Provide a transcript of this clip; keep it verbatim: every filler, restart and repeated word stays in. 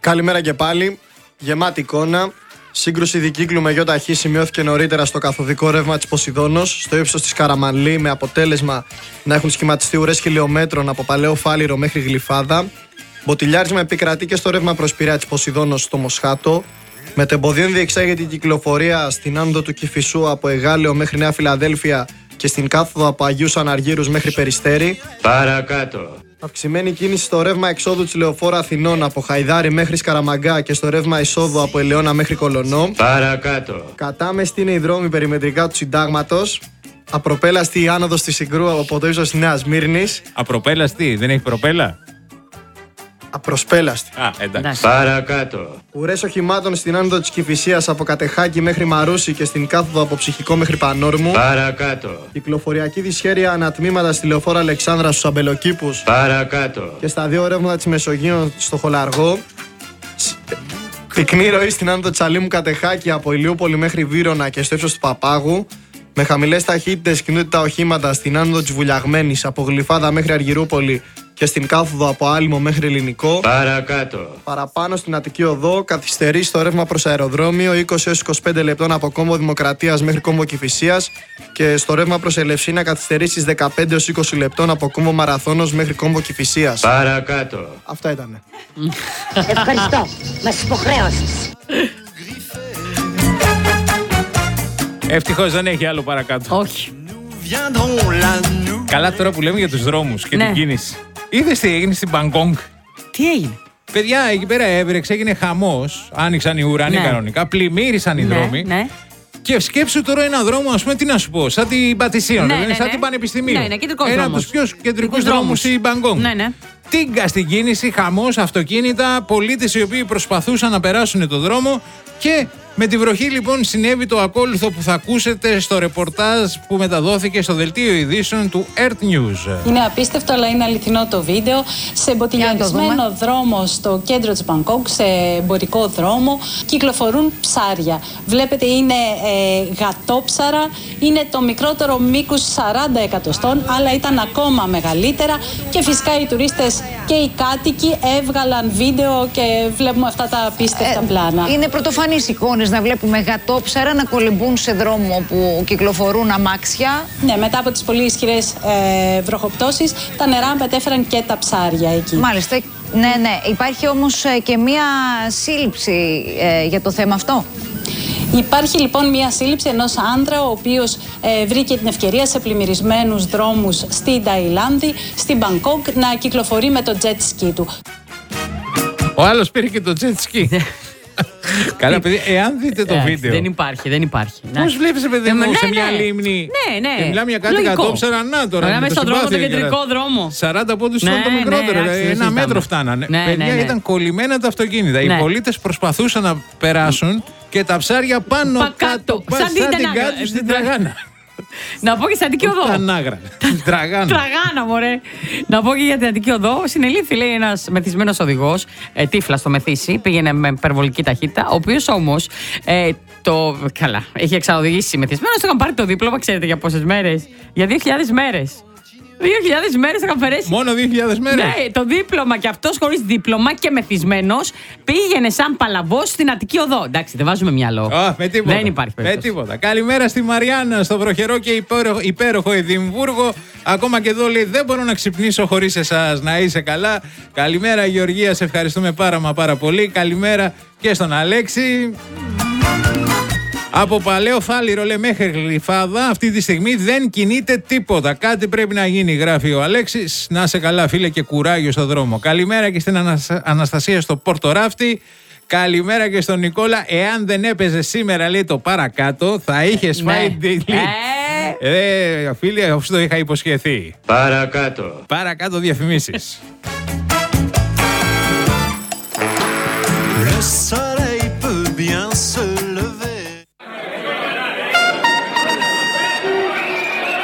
Καλημέρα και πάλι. Γεμάτη εικόνα. Σύγκρουση δικύκλου με γιοταχή σημειώθηκε νωρίτερα στο καθοδικό ρεύμα της Ποσειδώνος, στο ύψος της Καραμανλή, με αποτέλεσμα να έχουν σχηματιστεί ουρές χιλιόμετρων από Παλαιό Φάληρο μέχρι Γλυφάδα. Μποτιλιάρισμα επικρατεί και στο ρεύμα προς Πειραιά της Ποσειδώνος στο Μοσχάτο. Μετεμποδίων διεξάγεται η κυκλοφορία στην άνοδο του Κηφισού από Εγάλεο μέχρι Νέα Φιλαδέλφια και στην κάθοδο από Αγίους Αναργύρους μέχρι Περιστέρι. Παρακάτω. Αυξημένη κίνηση στο ρεύμα εξόδου της Λεωφόρου Αθηνών από Χαϊδάρι μέχρι Σκαραμαγκά και στο ρεύμα εισόδου από Ελαιώνα μέχρι Κολονό. Παρακάτω. Κατάμεστη είναι οι δρόμοι περιμετρικά του Συντάγματος. Απροπέλαστη η άνοδος της Συγκρού από το ύψος της Νέας Μύρνης. Απροπέλαστη, δεν έχει προπέλα. Απροσπέλαστη. Α, εντάξει. Παρακάτω. Ουρές οχημάτων στην άνοδο της Κηφισίας από Κατεχάκη μέχρι Μαρούσι και στην κάθοδο από Ψυχικό μέχρι Πανόρμου. Παρακάτω. Κυκλοφοριακή δυσχέρεια ανατμήματα στη Λεωφόρο Αλεξάνδρα στους Αμπελοκήπους. Παρακάτω. Και στα δύο ρεύματα της Μεσογείου στο Χολαργό. Πυκνή ροή στην άνοδο της Αλήμου Κατεχάκη από Ηλιούπολη μέχρι Βύρωνα και στο ύψος του Παπάγου. Με χαμηλές ταχύτητες κινούνται τα οχήματα στην άνοδο της Βουλιαγμένης από Γλυφάδα μέχρι Αργυρούπολη και στην κάθοδο από Άλυμο μέχρι Ελληνικό. Παρακάτω. Παραπάνω στην Αττική Οδό, καθυστερεί στο ρεύμα προς αεροδρόμιο είκοσι έως είκοσι πέντε λεπτών από Κόμβο Δημοκρατίας μέχρι Κόμβο Κηφισίας και στο ρεύμα προς Ελευσίνα καθυστερήσεις δεκαπέντε έως είκοσι λεπτών από Κόμβο Μαραθώνος μέχρι Κόμβο Κηφισίας. Παρακάτω. Αυτά ήτανε. Ευχαριστώ. Μας υποχρέωσες. Ευτυχώς δεν έχει άλλο παρακάτω. Όχι. Καλά, τώρα που λέμε για τους δρόμους και Ναι. την κίνηση. Είδες τι έγινε στην Μπαγκόγκ? Τι έγινε? Παιδιά, εκεί πέρα έβρεξε, έγινε χαμός. Άνοιξαν οι ουρανοί Ναι. κανονικά, πλημμύρισαν οι Ναι, δρόμοι. ναι. Και σκέψου τώρα ένα δρόμο, ας πούμε, τι να σου πω, σαν την Πατησίων, Ναι, δηλαδή, ναι, σαν ναι. την Πανεπιστημίου. Ναι, ναι, κεντρικός ένα από δρόμος. τους πιο κεντρικούς Κεντρικούς δρόμους δρόμους. στην Μπαγκόγκ. Ναι, ναι. Τίγκα στην κίνηση, χαμός, αυτοκίνητα, πολίτες οι οποίοι προσπαθούσαν να περάσουν το δρόμο και με τη βροχή λοιπόν συνέβη το ακόλουθο που θα ακούσετε στο ρεπορτάζ που μεταδόθηκε στο δελτίο ειδήσεων του Earth News. Είναι απίστευτο, αλλά είναι αληθινό το βίντεο. Σε εμποτιλιαρισμένο δρόμο στο κέντρο της Μπαγκόγκ, σε εμπορικό δρόμο, κυκλοφορούν ψάρια. Βλέπετε, είναι ε, γατόψαρα. Είναι το μικρότερο μήκους σαράντα εκατοστών, αλλά ήταν ακόμα μεγαλύτερα. Και φυσικά οι τουρίστες και οι κάτοικοι έβγαλαν βίντεο και βλέπουμε αυτά τα απίστευτα Ε, πλάνα. Είναι πρωτοφανείς εικόνες να βλέπουμε γατόψαρα να κολυμπούν σε δρόμο που κυκλοφορούν αμάξια. Ναι, μετά από τις πολύ ισχυρές ε, βροχοπτώσεις, τα νερά μετέφεραν και τα ψάρια εκεί. Μάλιστα. Ναι, ναι. Υπάρχει όμως ε, και μία σύλληψη ε, για το θέμα αυτό. Υπάρχει λοιπόν μια σύλληψη ενός άντρα ο οποίος ε, βρήκε την ευκαιρία σε πλημμυρισμένους δρόμους στην Ταϊλάνδη, στην Μπαγκόγκ, να κυκλοφορεί με το jet ski του. Ο άλλος πήρε και το jet ski. Καλά, παιδιά, εάν δείτε το Εντάξει, βίντεο. Δεν υπάρχει, δεν υπάρχει. Πώς βλέπεις, παιδί μου, Ναι, σε ναι. μια λίμνη. Ναι, ναι. Και μιλάμε για κάτι Λογικό. γατόψαρα, να τώρα. Ωραία, με μέσα το στον δρόμο, συμπάθειο το και κεντρικό τα- δρόμο. σαράντα πόντους Ναι, ήταν το ναι, μικρότερο. εντάξει, δηλαδή, δεν ένα συζητάμε. μέτρο φτάνανε. Ναι, Παιδιά, ναι, ναι. ήταν κολλημένα τα αυτοκίνητα. Οι Ναι. πολίτες προσπαθούσαν να περάσουν και τα ψάρια πάνω Πα- κάτω. κάτω, πα- σαν την Σαν την Τανάγρα. κάτω στην τραγάνα. Να πω και στην Αττική Οδό. Τανάγρα. Την τραγάνα. Τραγάνα, μωρέ. Να πω και για την Αττική Οδό. Συνελήφθη, λέει, ένα μεθυσμένο οδηγό, ε, τύφλα στο Μεθύσι, πήγαινε με υπερβολική ταχύτητα, ο οποίο όμω. Ε, το. Καλά, έχει εξαοδηγήσει μεθυσμένο. Του είχαν πάρει το δίπλωμα, ξέρετε για πόσε μέρε? Για δύο χιλιάδες μέρες. δύο χιλιάδες μέρες είχαν αφαιρέσει. Μόνο δύο χιλιάδες μέρες. Ναι, το δίπλωμα και αυτό χωρίς δίπλωμα και μεθυσμένος πήγαινε σαν παλαβός στην Αττική Οδό. Εντάξει, δεν βάζουμε μυαλό. Α, με τίποτα. Δεν υπάρχει Με περίπτωση. τίποτα. Καλημέρα στη Μαριάννα, στο βροχερό και υπέροχο, υπέροχο Εδιμβούργο. Ακόμα και εδώ λέει: δεν μπορώ να ξυπνήσω χωρίς εσάς. Να είσαι καλά. Καλημέρα, Γεωργία, σε ευχαριστούμε πάρα μα πάρα πολύ. Καλημέρα και στον Αλέξη. Από Παλαιό Φάληρο, λέει, μέχρι Γλυφάδα, αυτή τη στιγμή δεν κινείται τίποτα. Κάτι πρέπει να γίνει, γράφει ο Αλέξης. Να σε καλά, φίλε, και κουράγιο στο δρόμο. Καλημέρα και στην Ανα- Αναστασία στο Πόρτο Ράφτη. Καλημέρα και στον Νικόλα. Εάν δεν έπαιζε σήμερα, λέει, το παρακάτω, θα είχε φάει Ναι. delete. Ε, φίλε, αυτό το είχα υποσχεθεί. Παρακάτω. Παρακάτω διαφημίσεις.